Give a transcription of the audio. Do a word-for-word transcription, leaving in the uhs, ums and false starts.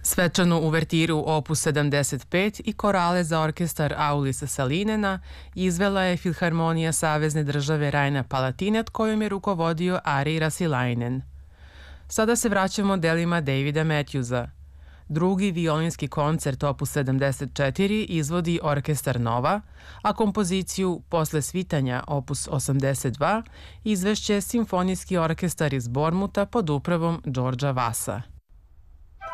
Svečanu uvertiru opus sedamdeset pet i korale za orkestar Aulisa Salinena izvela je Filharmonija Savezne države Rajna-Palatinat kojom je rukovodio Ari Rasilainen. Sada se vraćamo delima Davida Matthewsa. Drugi violinski koncert opus sedamdeset četiri izvodi orkestar Nova, a kompoziciju Posle svitanja opus osamdeset dva izvešće Simfonijski orkestar iz Bormuta pod upravom Đorđa Vasa.